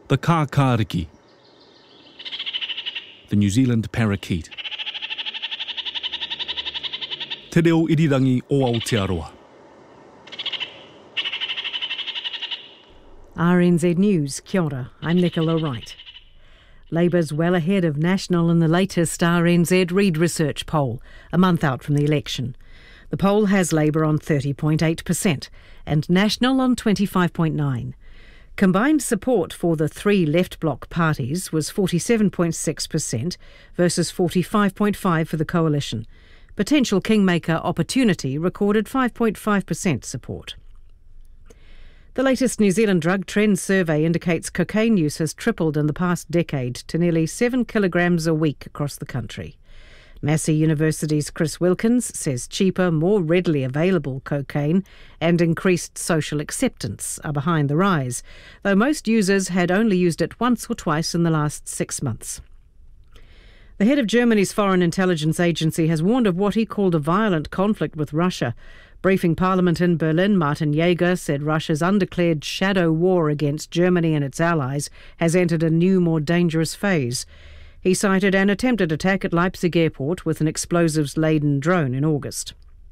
The kākāriki, the New Zealand parakeet. Te reo irirangi o Aotearoa. RNZ News, kia ora, I'm Nicola Wright. Labour's well ahead of National in the latest RNZ Reid Research poll, a month out from the election. The poll has Labour on 30.8% and National on 25.9%. Combined support for the three left bloc parties was 47.6% versus 45.5% for the coalition. Potential kingmaker Opportunity recorded 5.5% support. The latest New Zealand Drug Trends survey indicates cocaine use has tripled in the past decade to nearly 7 kilograms a week across the country. Massey University's Chris Wilkins says cheaper, more readily available cocaine and increased social acceptance are behind the rise, though most users had only used it once or twice in the last 6 months. The head of Germany's Foreign Intelligence Agency has warned of what he called a violent conflict with Russia. Briefing Parliament in Berlin, Martin Jaeger said Russia's undeclared shadow war against Germany and its allies has entered a new, more dangerous phase. He cited an attempted attack at Leipzig airport with an explosives-laden drone in August.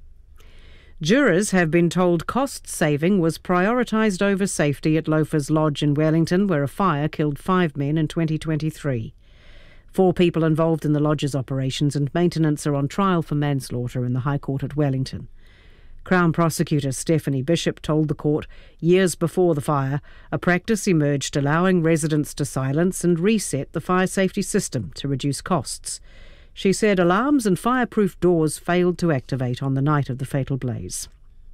Jurors have been told cost saving was prioritised over safety at Loafers Lodge in Wellington, where a fire killed 5 men in 2023. 4 people involved in the lodge's operations and maintenance are on trial for manslaughter in the High Court at Wellington. Crown Prosecutor Stephanie Bishop told the court years before the fire a practice emerged allowing residents to silence and reset the fire safety system to reduce costs. She said alarms and fireproof doors failed to activate on the night of the fatal blaze.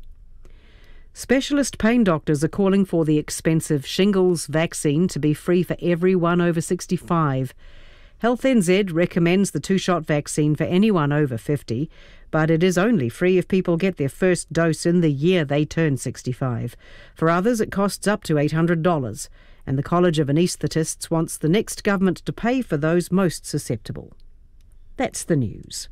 Specialist pain doctors are calling for the expensive shingles vaccine to be free for everyone over 65. Health NZ recommends the 2-shot vaccine for anyone over 50, but it is only free if people get their first dose in the year they turn 65. For others, it costs up to $800, and the College of Anaesthetists wants the next government to pay for those most susceptible. That's the news.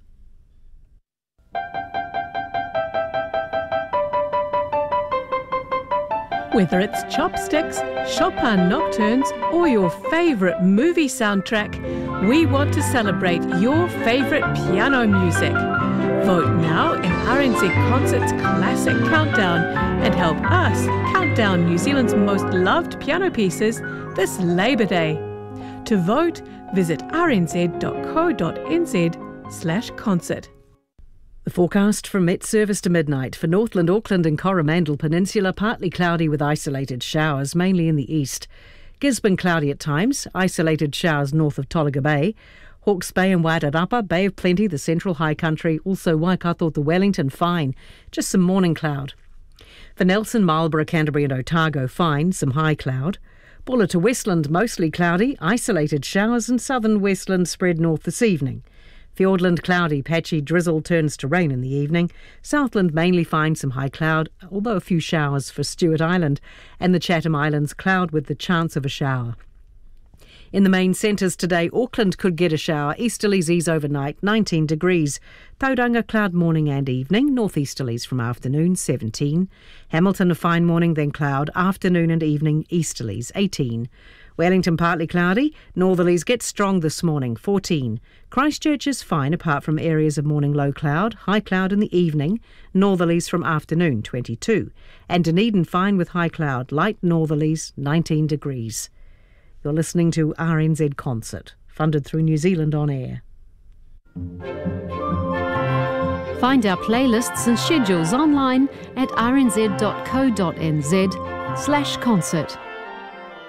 Whether it's chopsticks, Chopin nocturnes, or your favourite movie soundtrack, we want to celebrate your favourite piano music. Vote now in RNZ Concert's Classic Countdown and help us count down New Zealand's most loved piano pieces this Labour Day. To vote, visit rnz.co.nz/concert. The forecast from Met Service to midnight for Northland, Auckland and Coromandel Peninsula, partly cloudy with isolated showers, mainly in the east. Gisborne cloudy at times, isolated showers north of Tolaga Bay. Hawke's Bay and Wairarapa, Bay of Plenty, the central high country, also Waikato to Wellington, fine. Just some morning cloud. For Nelson, Marlborough, Canterbury and Otago, fine, some high cloud. Bulla to Westland, mostly cloudy, isolated showers and southern Westland spread north this evening. Fiordland cloudy, patchy drizzle turns to rain in the evening. Southland mainly fine, some high cloud, although a few showers for Stewart Island. And the Chatham Islands cloud with the chance of a shower. In the main centres today, Auckland could get a shower. Easterlies ease overnight, 19 degrees. Tauranga cloud morning and evening. Northeasterlies from afternoon, 17. Hamilton a fine morning, then cloud. Afternoon and evening, easterlies, 18. Wellington partly cloudy. Northerlies get strong this morning, 14. Christchurch is fine apart from areas of morning low cloud. High cloud in the evening. Northerlies from afternoon, 22. And Dunedin fine with high cloud. Light northerlies, 19 degrees. You're listening to RNZ Concert, funded through New Zealand On Air. Find our playlists and schedules online at rnz.co.nz/concert.